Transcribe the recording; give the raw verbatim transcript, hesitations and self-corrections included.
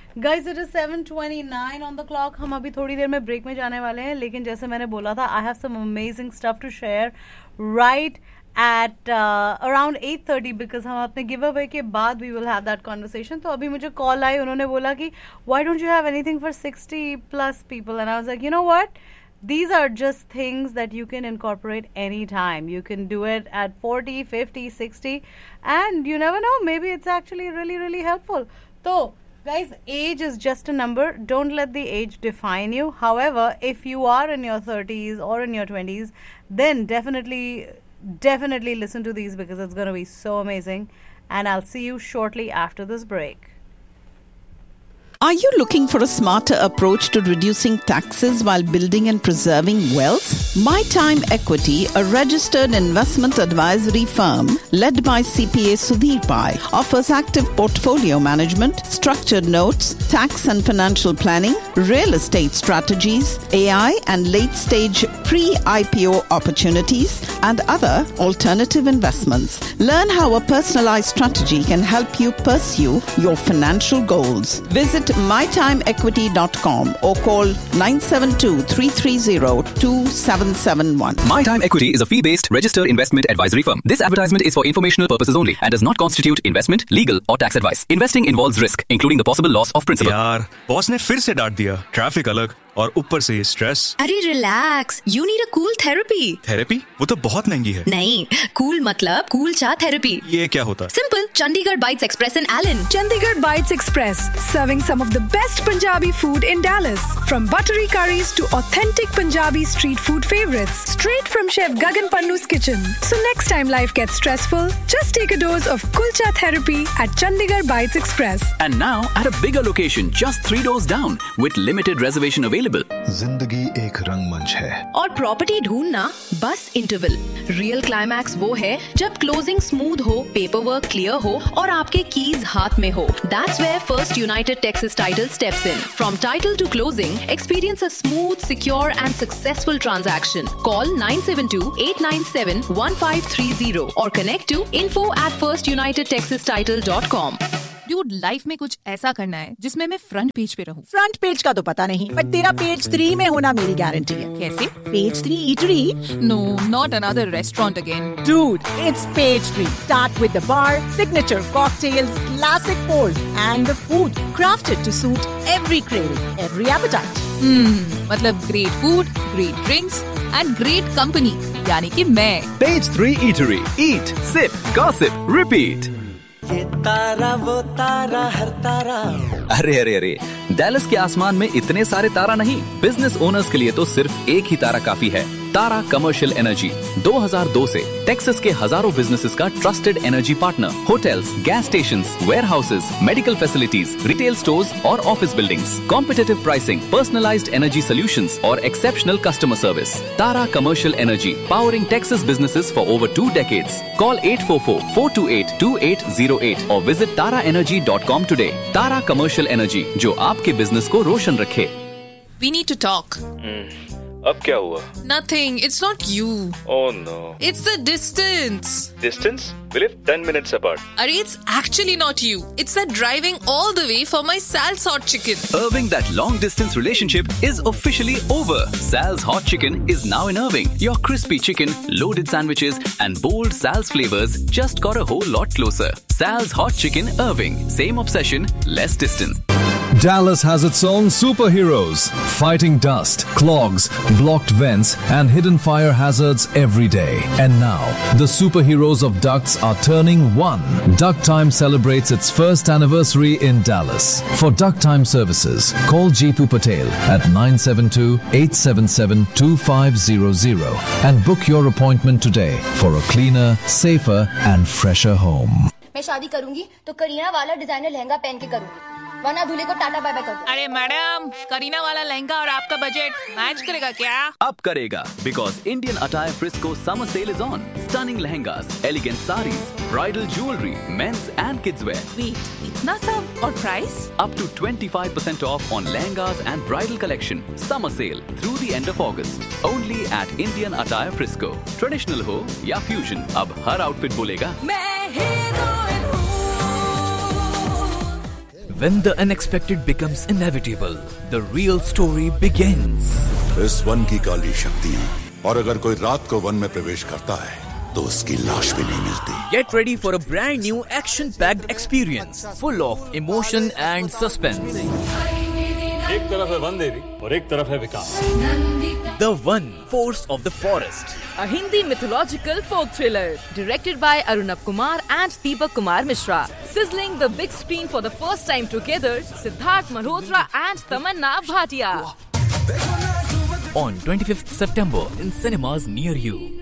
Guys, it is seven twenty-nine on the clock. हम अभी थोड़ी देर में ब्रेक में जाने वाले हैं, लेकिन जैसे मैंने बोला था, I have some amazing stuff to share right at uh, around eight thirty because हम अपने giveaway के बाद we will have that conversation. तो अभी मुझे call आई, उन्होंने बोला कि why don't you have anything for sixty plus people? And I was like, you know what? These are just things that you can incorporate anytime. You can do it at forty, fifty, sixty, and you never know, maybe it's actually really, really helpful. So, guys, age is just a number. Don't let the age define you. However, if you are in your thirties or in your twenties, then definitely, definitely listen to these because it's going to be so amazing. And I'll see you shortly after this break. Are you looking for a smarter approach to reducing taxes while building and preserving wealth? My Time Equity, a registered investment advisory firm led by C P A Sudhir Pai, offers active portfolio management, structured notes, tax and financial planning, real estate strategies, A I and late-stage pre-I P O opportunities, and other alternative investments. Learn how a personalized strategy can help you pursue your financial goals. Visit my time equity dot com or call nine seven two, three three zero, two seven seven one. My Time Equity is a fee-based registered investment advisory firm. This advertisement is for informational purposes only and does not constitute investment, legal or tax advice. Investing involves risk, including the possible loss of principal. यार, boss ने फिर से डांट दिया. Traffic अलग और ऊपर से स्ट्रेस. अरे relax, you need a cool therapy. Therapy? वो तो बहुत महंगी है. नहीं, कूल मतलब कूल चा थेरेपी. ये क्या होता है? Simple. Chandigarh Bites Express in Allen. Chandigarh Bites Express, serving some of the best Punjabi food in Dallas. From buttery curries to authentic Punjabi street food favorites. Straight from Chef Gagan Pannu's kitchen. So next time life gets stressful, just take a dose of Kulcha therapy at Chandigarh Bites Express. And now at a bigger location, just three doors down, with limited reservation available. जिंदगी एक रंगमंच है और property ढूंढना बस interval. Real climax वो है जब क्लोजिंग स्मूथ हो, पेपर वर्क क्लियर हो और आपके कीज हाथ में हो. That's where First United Texas Title steps in. From title to closing, experience a smooth, secure and successful transaction. Call nine seven two, eight nine seven, one five three zero or connect to info at first united texas title dot com. Dude, life में कुछ ऐसा करना है जिसमें मैं front page पे रहूं. Front page का तो पता नहीं, पर तेरा पेज थ्री में होना मेरी गारंटी है. कैसे? Page three eatery. No, not another restaurant again. Dude, it's page three. Start with the bar, signature cocktails, classic pours, and the food crafted to suit every craving, every appetite. Hmm, मतलब great food, great drinks, and great company. यानी कि मैं. Page three Eatery. Eat, sip, gossip, repeat. ये तारा वो तारा हर तारा. अरे अरे अरे, Dallas के आसमान में इतने सारे तारा नहीं. बिजनेस ओनर्स के लिए तो सिर्फ एक ही तारा काफी है. तारा कमर्शियल एनर्जी दो हज़ार दो से टेक्सास के हजारों बिजनेसेस का trusted energy partner. Hotels, gas stations, warehouses, medical facilities, retail stores और office buildings. Competitive pricing, personalised energy solutions और exceptional customer service. Tara commercial energy, powering Texas businesses for over two decades. Call eight four four, four two eight, two eight zero eight और visit तारा energy dot com today. तारा commercial energy, जो आपके business को रोशन रखे. We need to talk. अब क्या हुआ? Nothing. It's not you. Oh no. It's the distance. Distance? We live ten minutes apart. Arey, it's actually not you. It's that driving all the way for my Sal's Hot Chicken. Irving, that long distance relationship is officially over. Sal's Hot Chicken is now in Irving. Your crispy chicken, loaded sandwiches and bold Sal's flavors just got a whole lot closer. Sal's Hot Chicken, Irving. Same obsession, less distance. Dallas has its own superheroes, fighting dust, clogs, blocked vents, and hidden fire hazards every day. And now, the superheroes of ducts are turning one. Duct Time celebrates its first anniversary in Dallas. For Duct Time services, call Jeetu Patel at nine seven two, eight seven seven, two five zero zero and book your appointment today for a cleaner, safer, and fresher home. मैं शादी करूंगी तो करीना वाला designer lehenga पहन के करूंगी, वरना दूल्हे को टाटा बाय बाय कर दो. अरे मैडम, करीना वाला लहंगा और आपका बजट मैच करेगा क्या? अब करेगा, because Indian Attire Frisco summer sale is on. Stunning lehengas, elegant sarees, bridal jewelry, men's and kids wear. Wait, इतना सब और price? Up to twenty-five percent off on lehengas and bridal collection. Summer sale through the end of August. Only at Indian Attire Frisco. Traditional हो या fusion, अब हर outfit बोलेगा मैं heroine हूँ. When the unexpected becomes inevitable, the real story begins. इस one की काली शक्ति, और अगर कोई रात को वन में प्रवेश करता है तो उसकी लाश भी नहीं मिलती. Get ready for a brand new action-packed experience, full of emotion and suspense. एक तरफ है वन देवी और एक तरफ है विकास. The One, Force of the Forest. A Hindi mythological folk thriller directed by Arunab Kumar and Deepak Kumar Mishra. Sizzling the big screen for the first time together, Siddharth Malhotra and Tamanna Bhatia. On twenty-fifth September in cinemas near you.